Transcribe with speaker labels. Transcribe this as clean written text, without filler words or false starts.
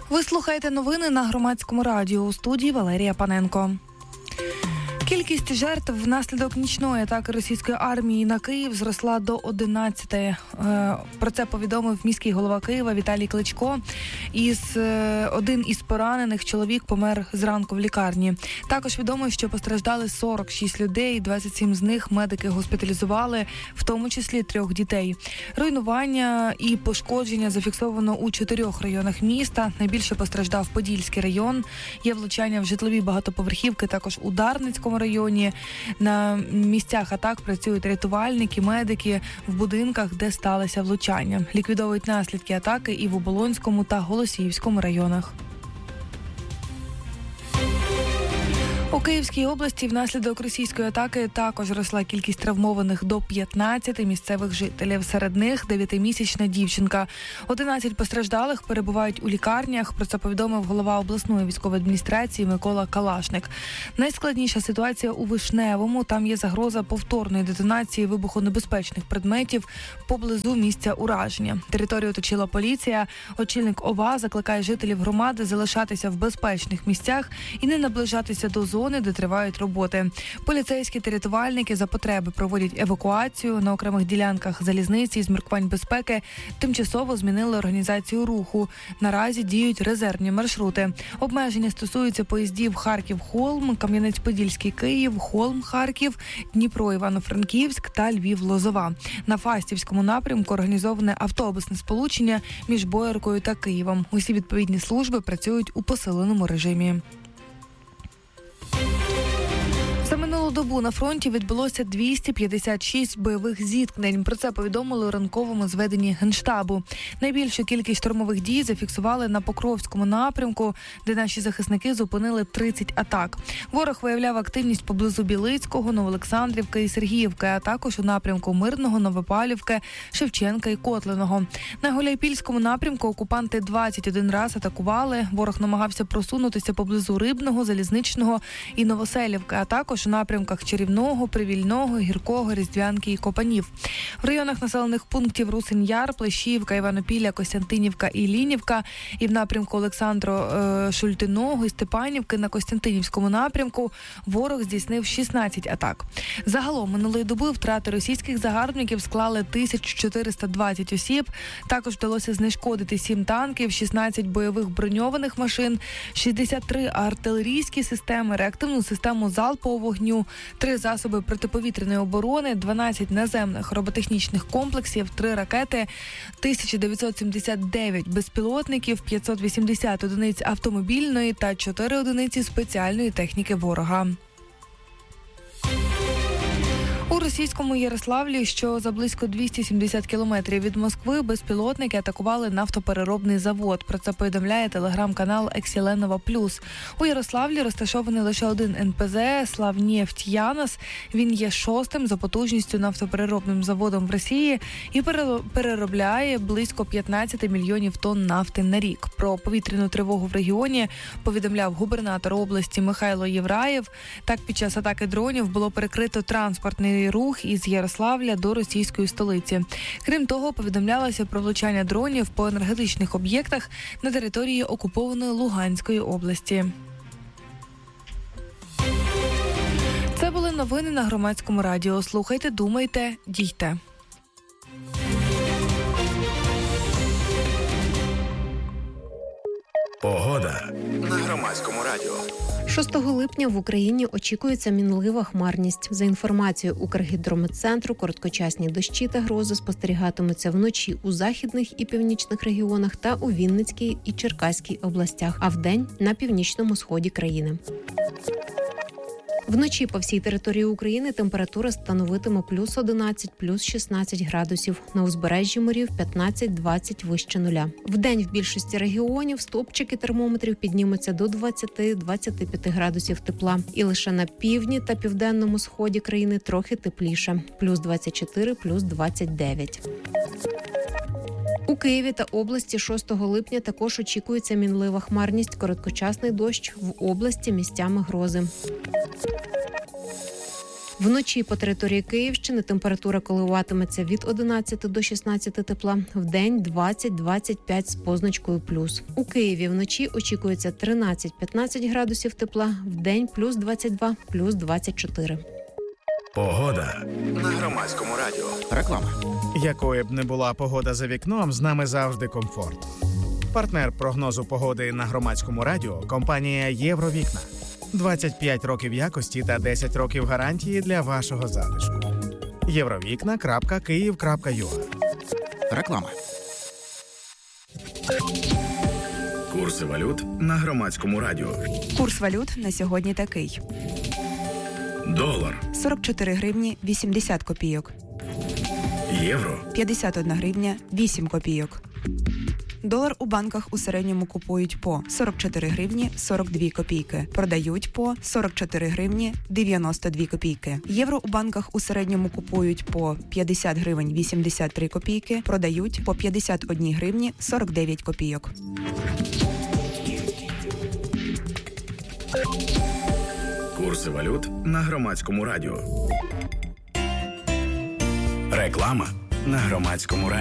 Speaker 1: Ви слухаєте новини на Громадському радіо, у студії Валерія Паненко. Кількість жертв внаслідок нічної атаки російської армії на Київ зросла до 11. Про це повідомив міський голова Києва Віталій Кличко. Один із поранених чоловік помер зранку в лікарні. Також відомо, що постраждали 46 людей, 27 з них медики госпіталізували, в тому числі 3 дітей. Руйнування і пошкодження зафіксовано у 4 районах міста. Найбільше постраждав Подільський район. Є влучання в житлові багатоповерхівки, також у Дарницькому районі. На місцях атак працюють рятувальники, медики в будинках, де сталося влучання. Ліквідовують наслідки атаки і в Оболонському та Голосіївському районах. У Київській області внаслідок російської атаки також росла кількість травмованих до 15 місцевих жителів. Серед них 9-місячна дівчинка. 11 постраждалих перебувають у лікарнях. Про це повідомив голова обласної військової адміністрації Микола Калашник. Найскладніша ситуація у Вишневому. Там є загроза повторної детонації вибухонебезпечних предметів поблизу місця ураження. Територію оточила поліція. Очільник ОВА закликає жителів громади залишатися в безпечних місцях і не наближатися до зони, де тривають роботи. Поліцейські та рятувальники за потреби проводять евакуацію. На окремих ділянках залізниці з міркувань безпеки тимчасово змінили організацію руху. Наразі діють резервні маршрути. Обмеження стосуються поїздів Харків-Холм, Кам'янець-Подільський-Київ, Холм-Харків, Дніпро-Івано-Франківськ та Львів-Лозова. На Фастівському напрямку організоване автобусне сполучення між Бояркою та Києвом. Усі відповідні служби працюють у посиленому режимі. За минулу добу на фронті відбулося 256 бойових зіткнень. Про це повідомили у ранковому зведенні Генштабу. Найбільшу кількість штурмових дій зафіксували на Покровському напрямку, де наші захисники зупинили 30 атак. Ворог виявляв активність поблизу Білицького, Новоолександрівки і Сергіївки, а також у напрямку Мирного, Новопавлівки, Шевченка і Котлиного. На Гуляйпільському напрямку окупанти 21 раз атакували. Ворог намагався просунутися поблизу Рибного, Залізничного і Новоселівки, а також у напрямках Чарівного, Привільного, Гіркого, Різдвянки і Копанів. В районах населених пунктів Русин-Яр, Плещіївка, Іванопілля, Костянтинівка і Лінівка і в напрямку Олександро-Шультиного і Степанівки на Костянтинівському напрямку ворог здійснив 16 атак. Загалом минулої доби втрати російських загарбників склали 1420 осіб. Також вдалося знешкодити 7 танків, 16 бойових броньованих машин, 63 артилерійські системи, реактивну систему залпового вогню, 3 засоби протиповітряної оборони, 12 наземних роботехнічних комплексів, 3 ракети, 1979 безпілотників, 580 одиниць автомобільної та 4 одиниці спеціальної техніки ворога. У російському Ярославлі, що за близько 270 кілометрів від Москви, безпілотники атакували нафтопереробний завод. Про це повідомляє телеграм-канал Екселенова Плюс. У Ярославлі розташований лише один НПЗ «Славнефть-Янос». Він є 6-м за потужністю нафтопереробним заводом в Росії і переробляє близько 15 мільйонів тонн нафти на рік. Про повітряну тривогу в регіоні повідомляв губернатор області Михайло Євраєв. Так, під час атаки дронів було перекрито транспортний рух із Ярославля до російської столиці. Крім того, повідомлялося про влучання дронів по енергетичних об'єктах на території окупованої Луганської області. Це були новини на Громадському радіо. Слухайте, думайте, дійте.
Speaker 2: Погода на Громадському радіо.
Speaker 3: 6 липня в Україні очікується мінлива хмарність. За інформацією Укргідрометцентру, короткочасні дощі та грози спостерігатимуться вночі у західних і північних регіонах та у Вінницькій і Черкаській областях, а вдень – на північному сході країни. Вночі по всій території України температура становитиме плюс 11, плюс 16 градусів. На узбережжі морів 15-20 вище нуля. Вдень в більшості регіонів стовпчики термометрів піднімуться до 20-25 градусів тепла. І лише на півдні та південному сході країни трохи тепліше. Плюс 24, плюс 29. У Києві та області 6 липня також очікується мінлива хмарність, короткочасний дощ, в області місцями грози. Вночі по території Київщини температура коливатиметься від 11 до 16 тепла, вдень 20-25 з позначкою плюс. У Києві вночі очікується 13-15 градусів тепла, вдень плюс 22, плюс 24.
Speaker 2: Погода на Громадському радіо.
Speaker 4: Реклама.
Speaker 5: Якою б не була погода за вікном, з нами завжди комфорт. Партнер прогнозу погоди на Громадському радіо – компанія «Євровікна». 25 років якості та 10 років гарантії для вашого затишку. Євровікна.Київ.ua.
Speaker 4: Реклама.
Speaker 2: Курси валют на Громадському радіо.
Speaker 6: Курс валют на сьогодні такий.
Speaker 2: Долар,
Speaker 6: 44 гривні 80 копійок.
Speaker 2: євро,
Speaker 6: 51 гривня 8 копійок. Долар у банках у середньому купують по 44 гривні 42 копійки. Продають по 44 гривні 92 копійки. Євро у банках у середньому купують по 50 гривень 83 копійки. Продають по 51 гривні 49 копійок.
Speaker 2: курси валют на Громадському радіо. Реклама на Громадському радіо.